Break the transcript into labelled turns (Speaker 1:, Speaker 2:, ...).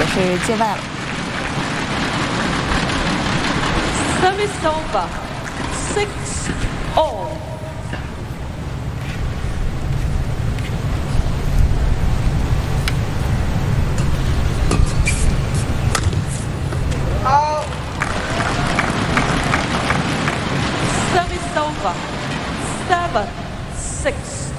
Speaker 1: 也是界外了。
Speaker 2: Service over, 6-all. Service over, 7-6.